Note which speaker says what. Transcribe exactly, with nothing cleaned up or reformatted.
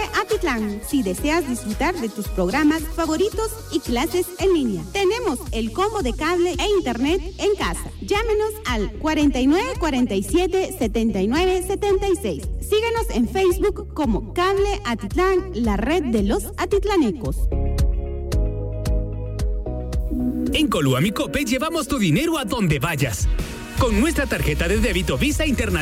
Speaker 1: Atitlán, si deseas disfrutar de tus programas favoritos y clases en línea. Tenemos el combo de cable e internet en casa. Llámenos al cuarenta y nueve cuarenta y siete setenta y nueve setenta y seis. Síguenos en Facebook como Cable Atitlán, la red de los atitlanecos.
Speaker 2: En Coluamicope llevamos tu dinero a donde vayas. Con nuestra tarjeta de débito Visa Internacional